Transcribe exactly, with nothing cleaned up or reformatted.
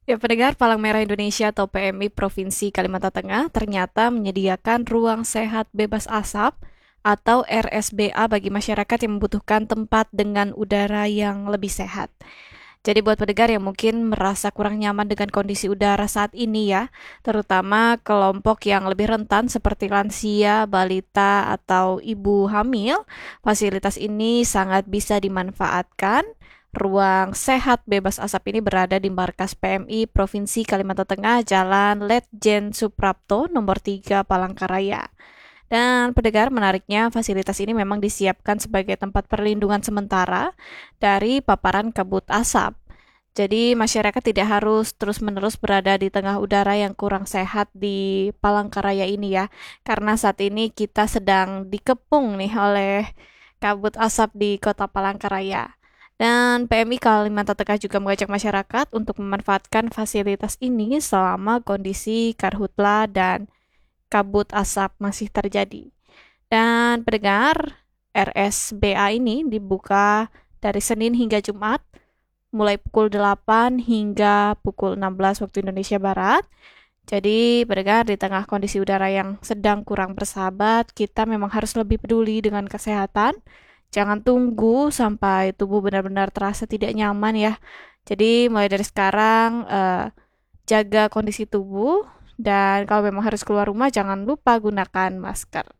Ya, pendengar Palang Merah Indonesia atau P M I Provinsi Kalimantan Tengah ternyata menyediakan ruang sehat bebas asap atau R S B A bagi masyarakat yang membutuhkan tempat dengan udara yang lebih sehat. Jadi buat pendengar yang mungkin merasa kurang nyaman dengan kondisi udara saat ini ya, terutama kelompok yang lebih rentan seperti lansia, balita, atau ibu hamil, fasilitas ini sangat bisa dimanfaatkan. Ruang sehat bebas asap ini berada di markas P M I Provinsi Kalimantan Tengah, Jalan Letjen Suprapto, nomor tiga, Palangkaraya. Dan pendengar, menariknya fasilitas ini memang disiapkan sebagai tempat perlindungan sementara dari paparan kabut asap. Jadi masyarakat tidak harus terus-menerus berada di tengah udara yang kurang sehat di Palangkaraya ini ya. Karena saat ini kita sedang dikepung nih oleh kabut asap di Kota Palangkaraya. Dan P M I Kalimantan Tengah juga mengajak masyarakat untuk memanfaatkan fasilitas ini selama kondisi karhutla dan kabut asap masih terjadi. Dan pendengar, R S B A ini dibuka dari Senin hingga Jumat, mulai pukul delapan hingga pukul enam belas waktu Indonesia Barat. Jadi, pendengar, di tengah kondisi udara yang sedang kurang bersahabat, kita memang harus lebih peduli dengan kesehatan. Jangan tunggu sampai tubuh benar-benar terasa tidak nyaman ya. Jadi, mulai dari sekarang, eh, jaga kondisi tubuh, dan kalau memang harus keluar rumah, jangan lupa gunakan masker.